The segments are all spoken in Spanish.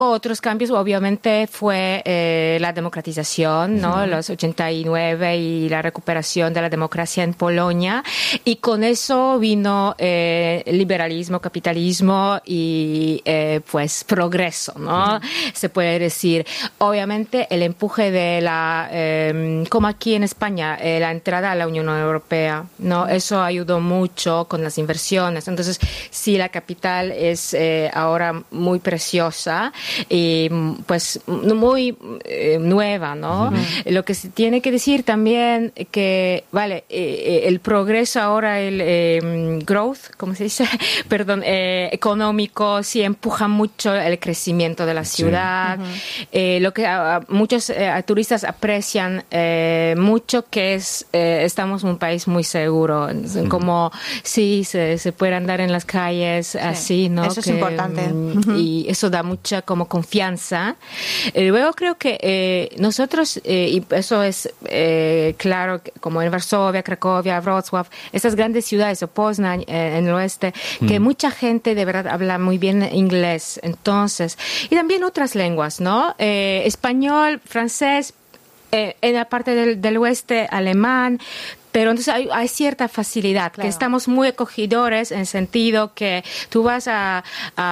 Otros cambios, obviamente, fue la democratización, ¿no? Los 89 y la recuperación de la democracia en Polonia. Y con eso vino liberalismo, capitalismo y, pues, progreso, ¿no? Se puede decir. Obviamente, el empuje de la, como aquí en España, la entrada a la Unión Europea, ¿no? Eso ayudó mucho con las inversiones. Entonces, sí, la capital es ahora muy preciosa y pues muy nueva, ¿no? Lo que se tiene que decir también que, vale, el progreso ahora, el growth, ¿cómo se dice? Perdón, económico, sí empuja mucho el crecimiento de la ciudad. Lo que muchos turistas aprecian mucho, que es, estamos en un país muy seguro, como sí, se puede andar en las calles así, ¿no? Eso es importante. Y eso da mucha como confianza. Luego creo que nosotros, y eso es claro, como en Varsovia, Cracovia, Wrocław, estas grandes ciudades, o Poznań en el oeste, que mucha gente de verdad habla muy bien inglés. Entonces, y también otras lenguas, ¿no? Español, francés, en la parte del oeste, alemán. Pero entonces hay cierta facilidad, claro, que estamos muy acogedores en el sentido que tú vas a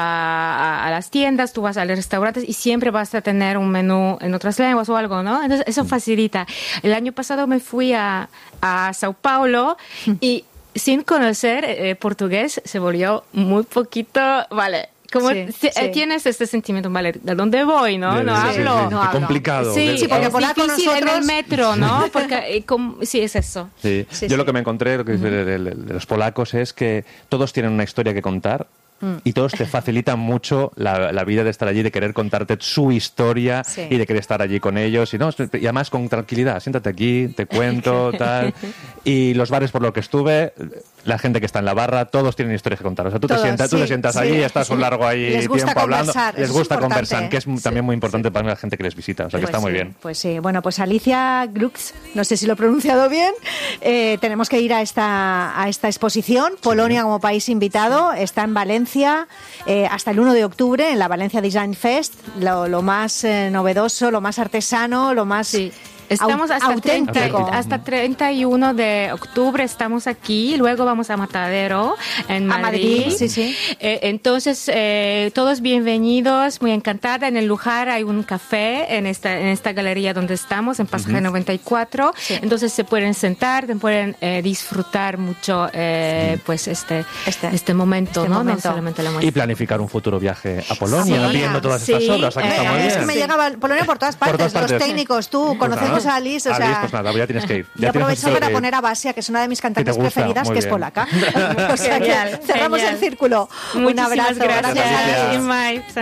las tiendas, tú vas a los restaurantes y siempre vas a tener un menú en otras lenguas o algo, ¿no? Entonces eso facilita. El año pasado me fui a Sao Paulo y sin conocer portugués se volvió muy poquito, vale. Como tienes este sentimiento, vale, ¿de dónde voy, no? No hablo. Qué complicado. Sí, porque es polaco difícil nosotros... en el metro, ¿no? Porque sí, es eso. Sí. Yo lo que me encontré, lo que dice de los polacos, es que todos tienen una historia que contar. Y todos te facilitan mucho la vida de estar allí, de querer contarte su historia y de querer estar allí con ellos. Y además con tranquilidad, siéntate aquí, te cuento, tal. Y los bares por los que estuve, la gente que está en la barra, todos tienen historias que contar. O sea, tú te sientas allí, estás un largo ahí tiempo hablando. Les gusta conversar, que es también muy importante para la gente que les visita. O sea, que está muy bien. Pues sí. Bueno, pues Alicia Grux, no sé si lo he pronunciado bien, tenemos que ir a esta exposición. Polonia como país invitado, está en Valencia hasta el 1 de octubre en la Valencia Design Fest, lo más novedoso, lo más artesano, lo más... Estamos auténtico. hasta 31 de octubre estamos aquí, luego vamos a Matadero, en Madrid. Sí. Entonces, todos bienvenidos, muy encantada. En el lugar hay un café en esta galería donde estamos, en Pasaje 94. Sí. Entonces se pueden sentar, pueden disfrutar mucho pues este momento, ¿no? No solamente la música. Y planificar un futuro viaje a Polonia, viendo todas estas obras. Aquí está muy bien. Es que me llegaba Polonia por todas partes. Los técnicos, tú conocemos a Alice, o sea, pues nada, ya tienes que ir. Yo aprovecho para poner a Basia, que es una de mis cantantes preferidas, que es polaca. O sea, que cerramos el círculo. Un abrazo. Gracias.